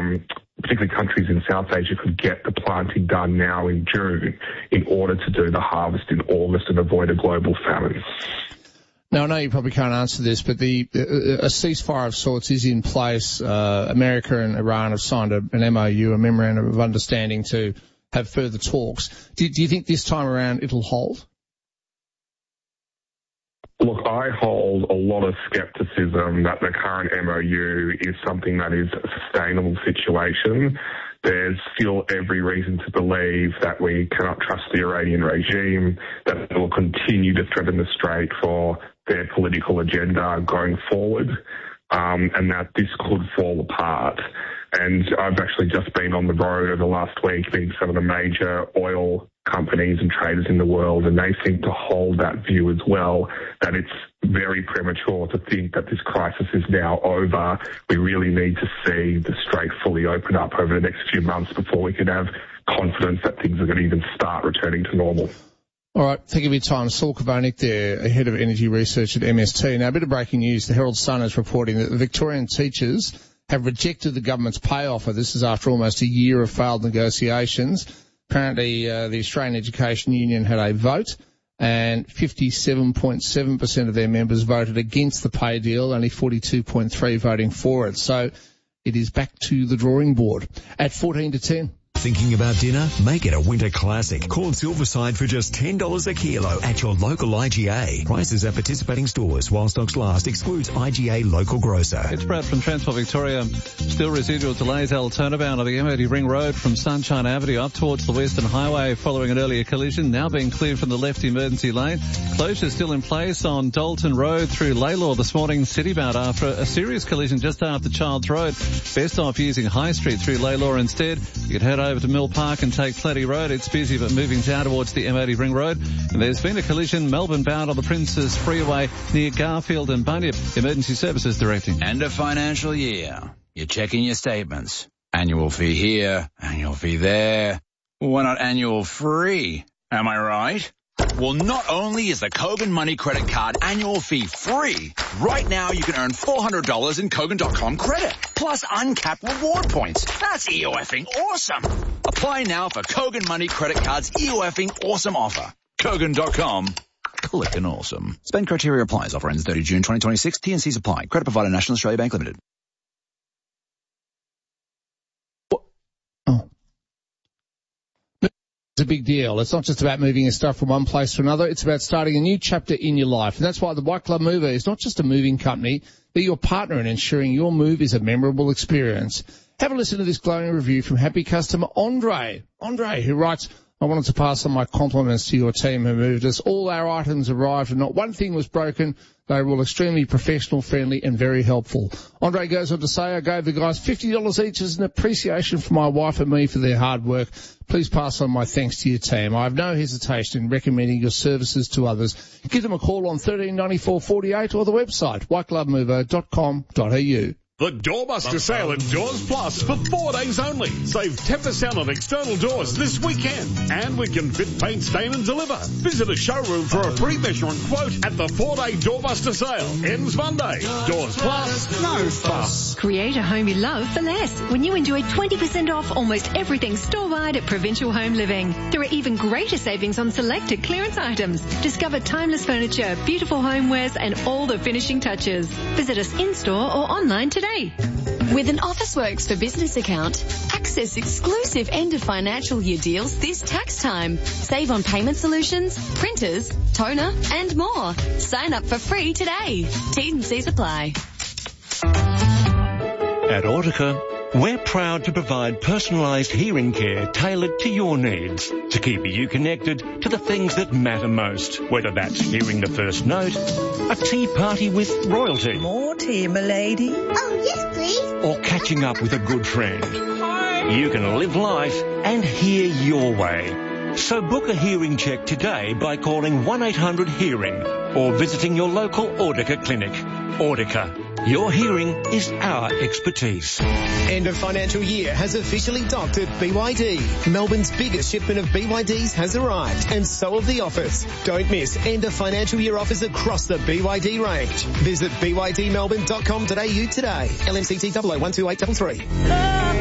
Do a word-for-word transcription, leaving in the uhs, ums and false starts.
um, particularly countries in South Asia, could get the planting done now in June in order to do the harvest in August and avoid a global famine. Now, I know you probably can't answer this, but the uh, a ceasefire of sorts is in place. Uh, America and Iran have signed a, an M O U, a memorandum of understanding, to have further talks. Do, do you think this time around it'll hold? Look, I hold a lot of scepticism that the current M O U is something that is a sustainable situation. There's still every reason to believe that we cannot trust the Iranian regime, that it will continue to threaten the Strait for their political agenda going forward, um, and that this could fall apart. And I've actually just been on the road over the last week meeting some of the major oil companies and traders in the world, and they seem to hold that view as well, that it's very premature to think that this crisis is now over. We really need to see the Strait fully open up over the next few months before we can have confidence that things are going to even start returning to normal. All right, thank you for your time. Saul Kavonik there, Head of Energy Research at M S T. Now, a bit of breaking news. The Herald Sun is reporting that the Victorian teachers have rejected the government's pay offer. This is after almost a year of failed negotiations. Apparently, uh, the Australian Education Union had a vote, and fifty-seven point seven percent of their members voted against the pay deal, only forty-two point three voting for it. So it is back to the drawing board at fourteen to ten. Thinking about dinner? Make it a winter classic. Corn Silverside for just ten dollars a kilo at your local I G A. Prices at participating stores while stocks last. Excludes I G A local grocer. It's Brad from Transport Victoria. Still residual delays L turnabout on the M eighty Ring Road from Sunshine Avenue up towards the Western Highway following an earlier collision. Now being cleared from the left emergency lane. Closure still in place on Dalton Road through Laylaw this morning. Citybound after a serious collision just after Childs Road. Best off using High Street through Laylaw instead. You could head over to Mill Park and take Plenty Road. It's busy but moving down towards the M eighty Ring Road. And there's been a collision Melbourne bound on the Princes Freeway near Garfield and Bunyip. Emergency Services directing. End of financial year. You're checking your statements. Annual fee here, annual fee there. Why not annual free? Am I right? Well, not only is the Kogan Money Credit Card annual fee free, right now you can earn four hundred dollars in Kogan dot com credit, plus uncapped reward points. That's EOFing awesome. Apply now for Kogan Money Credit Card's EOFing awesome offer. Kogan dot com. Clickin' awesome. Spend criteria applies. Offer ends thirtieth of June twenty twenty-six. T and C's apply. Credit provider National Australia Bank Limited. It's a big deal. It's not just about moving your stuff from one place to another. It's about starting a new chapter in your life. And that's why the White Glove Mover is not just a moving company. They're your partner in ensuring your move is a memorable experience. Have a listen to this glowing review from happy customer Andre. Andre, who writes, I wanted to pass on my compliments to your team who moved us. All our items arrived and not one thing was broken. They were all extremely professional, friendly and very helpful. Andre goes on to say, I gave the guys fifty dollars each as an appreciation for my wife and me for their hard work. Please pass on my thanks to your team. I have no hesitation in recommending your services to others. Give them a call on thirteen ninety-four forty-eight or the website white glove mover dot com dot a u. The Doorbuster sale at Doors Plus for four days only. Save ten percent on external doors this weekend. And we can fit, paint, stain and deliver. Visit a showroom for a free measurement quote at the four-day Doorbuster sale. Ends Monday. Doors Plus, no fuss. Create a home you love for less when you enjoy twenty percent off almost everything store-wide at Provincial Home Living. There are even greater savings on selected clearance items. Discover timeless furniture, beautiful homewares and all the finishing touches. Visit us in-store or online today. With an Officeworks for Business account, access exclusive end of financial year deals this tax time. Save on payment solutions, printers, toner and more. Sign up for free today. T's and C's apply. At Audica, we're proud to provide personalised hearing care tailored to your needs to keep you connected to the things that matter most, whether that's hearing the first note, a tea party with royalty. More tea, milady. Oh, yes, please. Or catching up with a good friend. Hi. You can live life and hear your way. So book a hearing check today by calling one eight hundred hearing or visiting your local Audica clinic. Audica, your hearing is our expertise. End of financial year has officially docked at B Y D. Melbourne's biggest shipment of B Y Ds has arrived, and so have the offers. Don't miss end of financial year offers across the B Y D range. Visit b y d melbourne dot com dot a u today. L M C T zero zero one two eight three three.